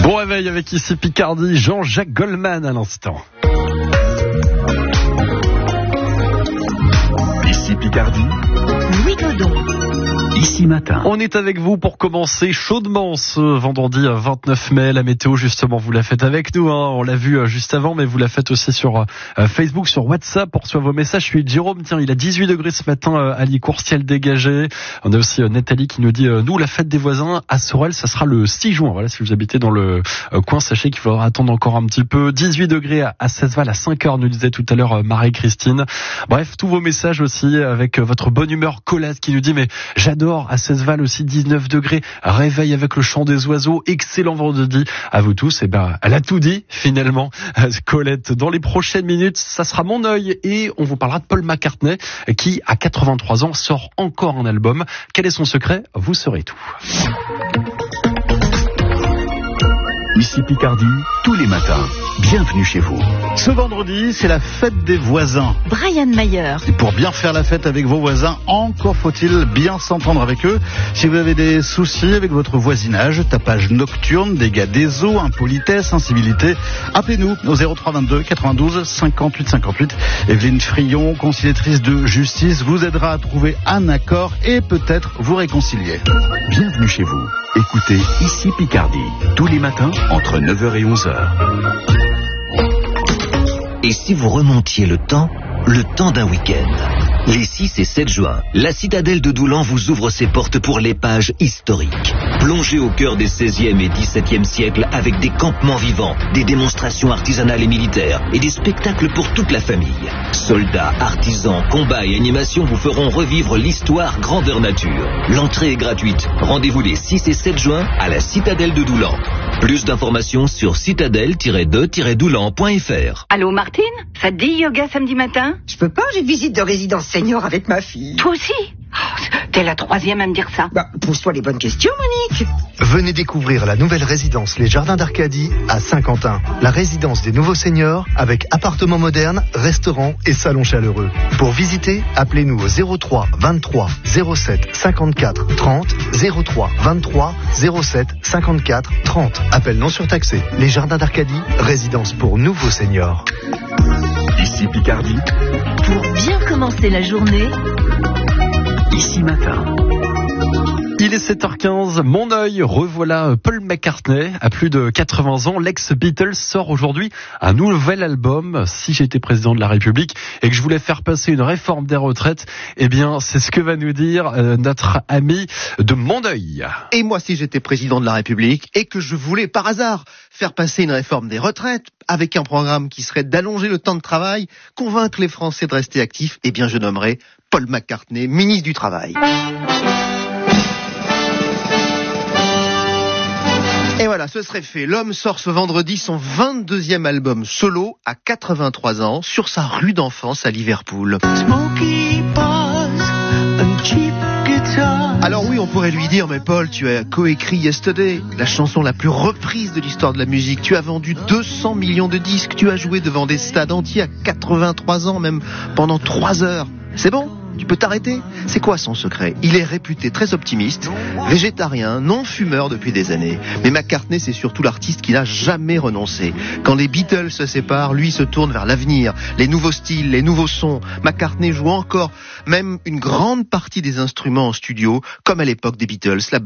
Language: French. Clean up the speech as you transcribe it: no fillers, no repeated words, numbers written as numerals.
Bon réveil avec ici Picardie, Jean-Jacques Goldman à l'instant. Ici Picardie, Louis Godon. Ici Matin. On est avec vous pour commencer chaudement ce vendredi 29 mai. La météo, justement, vous la faites avec nous. On l'a vu juste avant, mais vous la faites aussi sur Facebook, sur WhatsApp. On reçoit vos messages. Je suis Jérôme. Tiens, il a 18 degrés ce matin à Licourt, ciel dégagé. On a aussi Nathalie qui nous dit, nous, la fête des voisins à Sorel, ça sera le 6 juin. Voilà, si vous habitez dans le coin, sachez qu'il faudra attendre encore un petit peu. 18 degrés à Cesval à 5h, nous disait tout à l'heure Marie-Christine. Bref, tous vos messages aussi avec votre bonne humeur. Colette qui nous dit, mais j'adore à Cesval aussi 19 degrés, réveil avec le chant des oiseaux, excellent vendredi à vous tous. Et elle a tout dit finalement, Colette. Dans les prochaines minutes, ça sera mon œil et on vous parlera de Paul McCartney qui, à 83 ans, sort encore un album. Quel est son secret? Vous saurez tout. Ici Picardie, tous les matins. Bienvenue chez vous. Ce vendredi, c'est la fête des voisins. Brian Mayer. Et pour bien faire la fête avec vos voisins, encore faut-il bien s'entendre avec eux. Si vous avez des soucis avec votre voisinage, tapage nocturne, dégâts des eaux, impolitesse, incivilité, appelez-nous au 03 22 92 58 58. Evelyne Frion, conciliatrice de justice, vous aidera à trouver un accord et peut-être vous réconcilier. Bienvenue chez vous. Écoutez Ici Picardie, tous les matins entre 9h et 11h. Et si vous remontiez le temps d'un week-end? Les 6 et 7 juin, la citadelle de Doulan vous ouvre ses portes pour l'épage historique. Plongez au cœur des 16e et 17e siècles avec des campements vivants, des démonstrations artisanales et militaires et des spectacles pour toute la famille. Soldats, artisans, combats et animations vous feront revivre l'histoire grandeur nature. L'entrée est gratuite. Rendez-vous les 6 et 7 juin à la citadelle de Doulan. Plus d'informations sur citadelle-de-doulan.fr. Allô Martine? Ça te dit yoga samedi matin? Je peux pas, j'ai visite de résidence senior avec ma fille. Toi aussi? T'es la troisième à me dire ça. Pose-toi les bonnes questions, Monique. Venez découvrir la nouvelle résidence Les Jardins d'Arcadie à Saint-Quentin. La résidence des nouveaux seniors avec appartements modernes, restaurants et salons chaleureux. Pour visiter, appelez-nous au 03 23 07 54 30 03 23 07 54 30. Appel non surtaxé. Les Jardins d'Arcadie, résidence pour nouveaux seniors. Ici Picardie, Pour bien commencer la journée, Ici Matin. Il est 7h15, mon œil, revoilà Paul McCartney, à plus de 80 ans, l'ex-Beatles sort aujourd'hui un nouvel album, Si j'étais président de la République, et que je voulais faire passer une réforme des retraites, eh bien, c'est ce que va nous dire notre ami de mon œil. Et moi, si j'étais président de la République et que je voulais, par hasard, faire passer une réforme des retraites avec un programme qui serait d'allonger le temps de travail, convaincre les Français de rester actifs, eh bien, je nommerais Paul McCartney ministre du Travail. Et voilà, ce serait fait. L'homme sort ce vendredi son 22e album solo à 83 ans sur sa rue d'enfance à Liverpool. Alors oui, on pourrait lui dire, mais Paul, tu as coécrit Yesterday, la chanson la plus reprise de l'histoire de la musique. Tu as vendu 200 millions de disques, tu as joué devant des stades entiers à 83 ans, même pendant 3 heures. C'est bon ? Tu peux t'arrêter? C'est quoi son secret? Il est réputé très optimiste, végétarien, non-fumeur depuis des années. Mais McCartney, c'est surtout l'artiste qui n'a jamais renoncé. Quand les Beatles se séparent, lui se tourne vers l'avenir, les nouveaux styles, les nouveaux sons. McCartney joue encore même une grande partie des instruments en studio, comme à l'époque des Beatles.